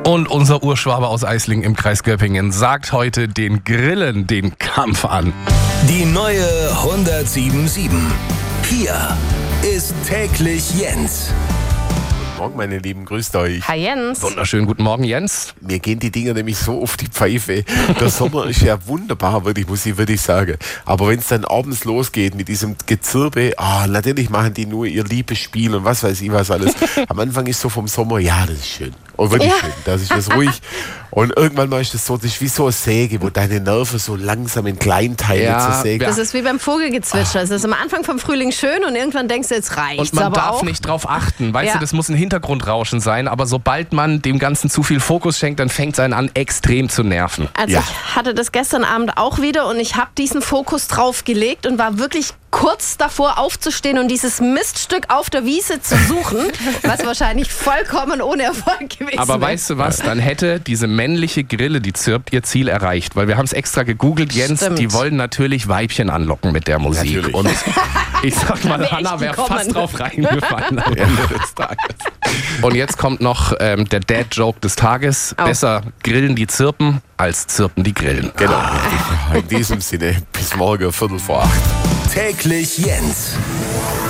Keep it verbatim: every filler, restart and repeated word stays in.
Und unser Urschwabe aus Eislingen im Kreis Göppingen sagt heute den Grillen den Kampf an. Die neue hundertsieben Komma sieben. Hier ist täglich Jens. Morgen, meine Lieben, grüßt euch. Hi Jens. Wunderschönen guten Morgen, Jens. Mir gehen die Dinger nämlich so auf die Pfeife. Der Sommer ist ja wunderbar, würde ich, muss ich wirklich sagen. Aber wenn es dann abends losgeht mit diesem Gezirpe, ah, natürlich machen die nur ihr Liebesspiel und was weiß ich was alles. Am Anfang ist so vom Sommer, ja, das ist schön. Und wirklich Ja. schön. Das ist das ruhig. Und irgendwann mal ist das so, das ist wie so eine Säge, wo deine Nerven so langsam in Kleinteile Ja, zersägen. Das ist wie beim Vogelgezwitscher. Es ist am Anfang vom Frühling schön und irgendwann denkst du, jetzt reicht's. Und man aber darf auch. nicht drauf achten. Weißt Ja. du, das muss ein Hintergrundrauschen sein. Aber sobald man dem Ganzen zu viel Fokus schenkt, dann fängt es einen an, extrem zu nerven. Also Ja. ich hatte das gestern Abend auch wieder und ich habe diesen Fokus drauf gelegt und war wirklich kurz davor aufzustehen und dieses Miststück auf der Wiese zu suchen, was wahrscheinlich vollkommen ohne Erfolg gewesen Aber wäre. weißt du was, dann hätte diese männliche Grille, die zirpt, ihr Ziel erreicht. Weil wir haben es extra gegoogelt, Jens, Stimmt. die wollen natürlich Weibchen anlocken mit der Musik. Natürlich. Und ich sag mal, wär ich Hanna wäre gekommen. fast drauf reingefallen am Ende des Tages. Und jetzt kommt noch ähm, der Dad-Joke des Tages. Au. Besser grillen die Zirpen, als zirpen die Grillen. Genau. In diesem Sinne, bis morgen, Viertel vor acht. Täglich Jens.